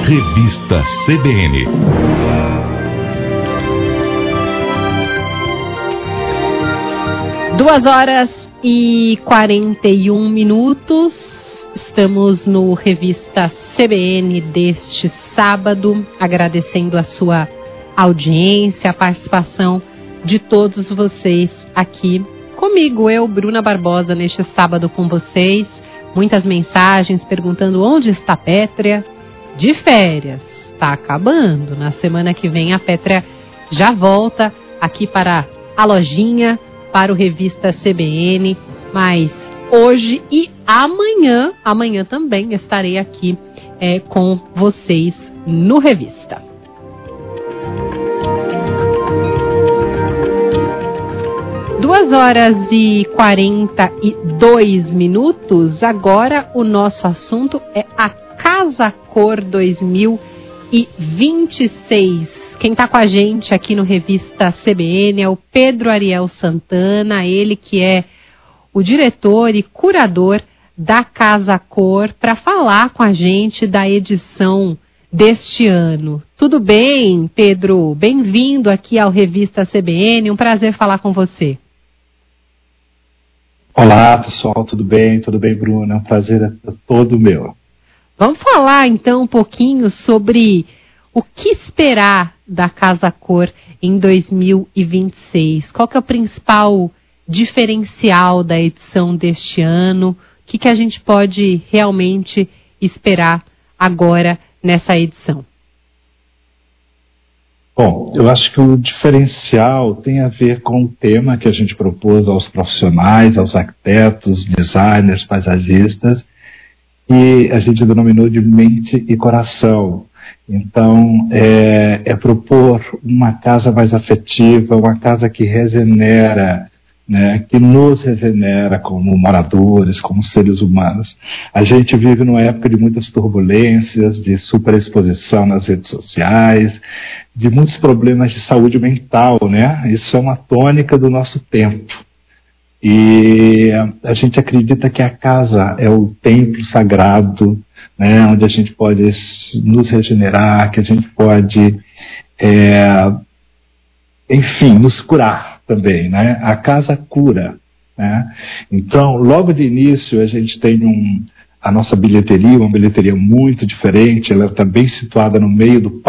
Revista CBN. Duas horas e 41 minutos. Estamos no Revista CBN deste sábado, agradecendo a sua audiência, a participação de todos vocês aqui comigo, eu, Bruna Barbosa, neste sábado com vocês. Muitas mensagens perguntando onde está a Pétrea. De férias, está acabando. Na semana que vem a Pétrea já volta aqui para a lojinha, para o Revista CBN, mas hoje e amanhã também estarei aqui com vocês no Revista. Duas horas e 42 minutos. Agora o nosso assunto é a Casa Cor 2026. Quem está com a gente aqui no Revista CBN é o Pedro Ariel Santana, ele que é o diretor e curador da Casa Cor, para falar com a gente da edição deste ano. Tudo bem, Pedro? Bem-vindo aqui ao Revista CBN, um prazer falar com você. Olá, pessoal, tudo bem? Tudo bem, Bruna? É um prazer todo meu. Vamos falar, então, um pouquinho sobre o que esperar da Casa Cor em 2026. Qual que é o principal diferencial da edição deste ano? O que a gente pode realmente esperar agora nessa edição? Bom, eu acho que o diferencial tem a ver com o tema que a gente propôs aos profissionais, aos arquitetos, designers, paisagistas, e a gente denominou de mente e coração. Então, é propor uma casa mais afetiva, uma casa que regenera, né, que nos regenera como moradores, como seres humanos. A gente vive numa época de muitas turbulências, de superexposição nas redes sociais, de muitos problemas de saúde mental, né? Isso é uma tônica do nosso tempo. E a gente acredita que a casa é o templo sagrado, né, onde a gente pode nos regenerar, que a gente pode, enfim, nos curar também, né? A casa cura, né? Então, logo de início, a gente tem a nossa bilheteria, uma bilheteria muito diferente, ela está bem situada no meio do